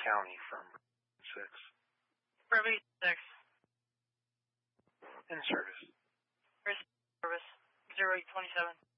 County from 6. Ruby 6. In service. Service 0827.